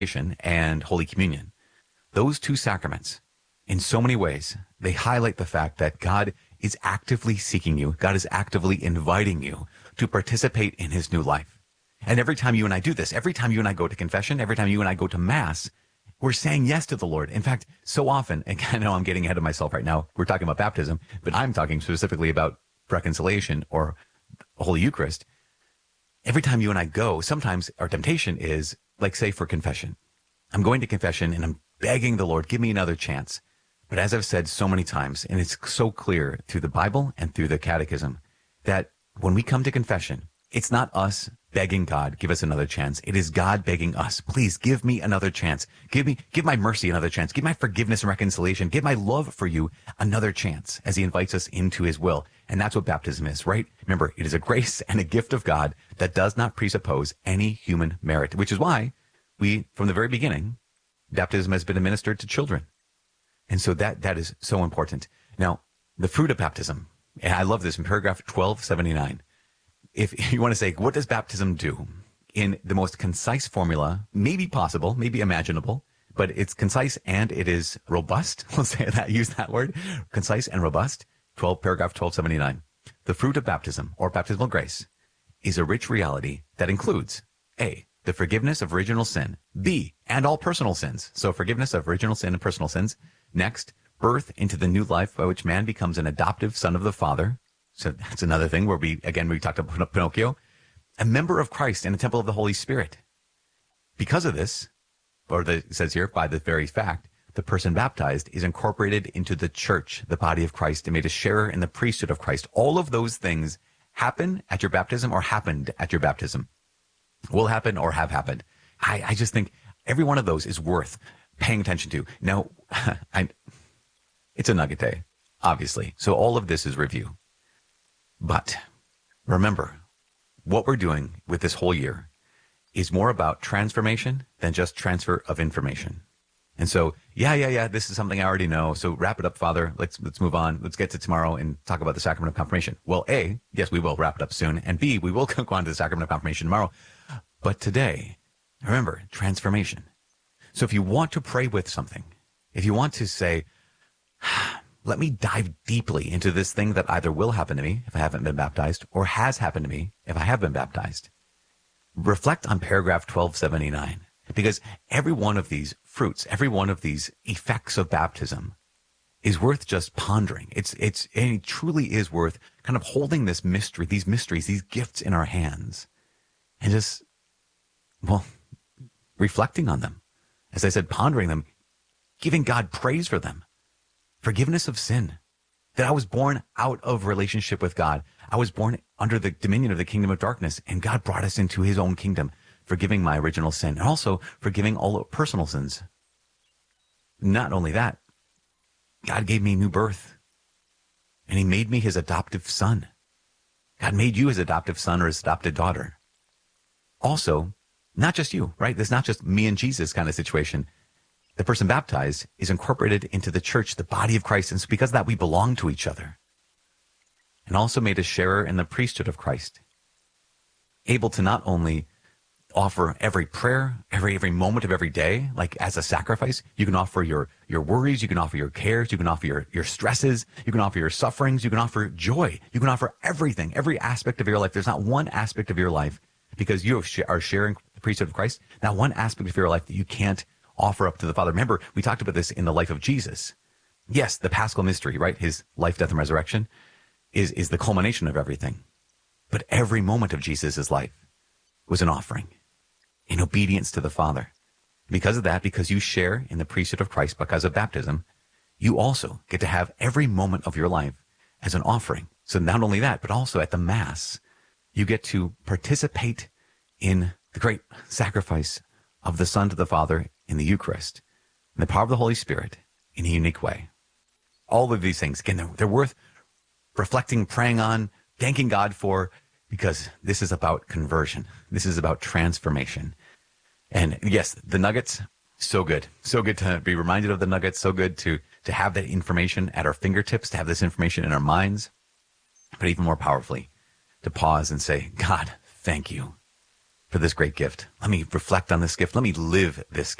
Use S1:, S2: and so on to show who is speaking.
S1: and Holy Communion. Those two sacraments, in so many ways, they highlight the fact that God is actively seeking you. God is actively inviting you to participate in his new life. And every time you and I do this, every time you and I go to confession, every time you and I go to Mass, we're saying yes to the Lord. In fact, so often, and I know I'm getting ahead of myself right now, we're talking about baptism, but I'm talking specifically about reconciliation or Holy Eucharist. Every time you and I go, sometimes our temptation is, like say for confession, I'm going to confession and I'm begging the Lord, give me another chance. But as I've said so many times, and it's so clear through the Bible and through the Catechism, that when we come to confession, it's not us begging God, give us another chance. It is God begging us, please give me another chance. Give my mercy another chance. Give my forgiveness and reconciliation. Give my love for you another chance as he invites us into his will. And that's what baptism is, right? Remember, it is a grace and a gift of God that does not presuppose any human merit, which is why we, from the very beginning, baptism has been administered to children. And so that is so important. Now, the fruit of baptism, and I love this in paragraph 1279. If you want to say, what does baptism do? In the most concise formula, maybe possible, maybe imaginable, but it's concise and it is robust. Let's say that, use that word, concise and robust. Paragraph 1279. The fruit of baptism or baptismal grace is a rich reality that includes A, the forgiveness of original sin, B, and all personal sins. So forgiveness of original sin and personal sins. Next, birth into the new life by which man becomes an adoptive son of the Father. So that's another thing where we talked about Pinocchio. A member of Christ and a temple of the Holy Spirit. Because of this, it says here, by the very fact, the person baptized is incorporated into the church, the body of Christ, and made a sharer in the priesthood of Christ. All of those things happen at your baptism or happened at your baptism. Will happen or have happened. I just think every one of those is worth paying attention to. Now, it's a nugget day, obviously. So all of this is review. But remember, what we're doing with this whole year is more about transformation than just transfer of information. And so, yeah, this is something I already know. So wrap it up, Father. Let's move on. Let's get to tomorrow and talk about the sacrament of confirmation. Well, A, yes, we will wrap it up soon. And B, we will go on to the sacrament of confirmation tomorrow. But today, remember, transformation. So if you want to pray with something, if you want to say, let me dive deeply into this thing that either will happen to me if I haven't been baptized or has happened to me if I have been baptized, reflect on paragraph 1279. Because every one of these fruits, every one of these effects of baptism is worth just pondering. It truly is worth kind of holding this mystery, these mysteries, these gifts in our hands and just, reflecting on them. As I said, pondering them, giving God praise for them. Forgiveness of sin. That I was born out of relationship with God. I was born under the dominion of the kingdom of darkness, and God brought us into his own kingdom, forgiving my original sin, and also forgiving all personal sins. Not only that, God gave me new birth, and he made me his adoptive son. God made you his adoptive son or his adopted daughter. Also, not just you, right? There's not just me and Jesus kind of situation. The person baptized is incorporated into the church, the body of Christ, and so because of that, we belong to each other. And also made a sharer in the priesthood of Christ, able to not only offer every prayer, every moment of every day, like as a sacrifice. You can offer your worries, you can offer your cares, you can offer your stresses, you can offer your sufferings, you can offer joy, you can offer everything, every aspect of your life. There's not one aspect of your life, because you are sharing the priesthood of Christ, not one aspect of your life that you can't offer up to the Father. Remember, we talked about this in the life of Jesus. Yes, the Paschal mystery, right? His life, death, and resurrection is the culmination of everything. But every moment of Jesus' life was an offering in obedience to the Father. Because of that, because you share in the priesthood of Christ because of baptism, you also get to have every moment of your life as an offering. So not only that, but also at the Mass, you get to participate in the great sacrifice of the Son to the Father in the Eucharist, in the power of the Holy Spirit, in a unique way. All of these things, again, they're worth reflecting, praying on, thanking God for, because this is about conversion. This is about transformation. And yes, the nuggets, so good. So good to be reminded of the nuggets. So good to have that information at our fingertips, to have this information in our minds. But even more powerfully, to pause and say, God, thank you. for this great gift. Let me reflect on this gift. Let me live this